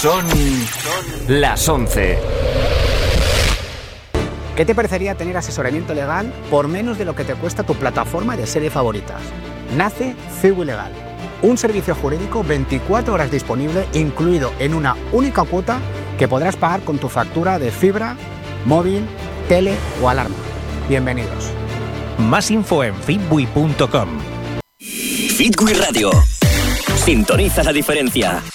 Son las 11. ¿Qué te parecería tener asesoramiento legal por menos de lo que te cuesta tu plataforma de series favoritas? Nace Cibu Legal, un servicio jurídico 24 horas disponible, incluido en una única cuota que podrás pagar con tu factura de fibra, móvil, tele o alarma. Bienvenidos. Más info en fitbui.com. Fitbui Radio. Sintoniza la diferencia.